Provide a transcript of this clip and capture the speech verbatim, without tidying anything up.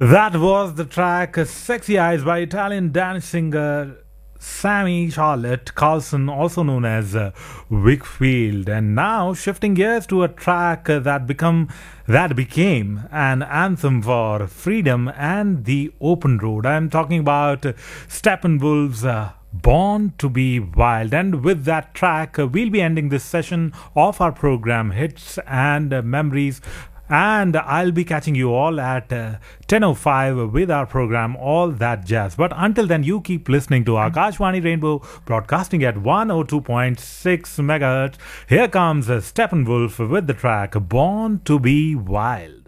That was the track Sexy Eyes by Italian dance singer Sammy Charlotte Carlson, also known as uh, Wickfield. And now shifting gears to a track uh, that become that became an anthem for freedom and the open road. I'm talking about uh, Steppenwolf's uh, Born to be Wild. And with that track, uh, we'll be ending this session of our program Hits and uh, Memories. And I'll be catching you all at uh, ten oh five with our program All That Jazz. But until then, you keep listening to Akashvani Rainbow broadcasting at one oh two point six megahertz. Here comes uh, Steppenwolf with the track Born to be Wild.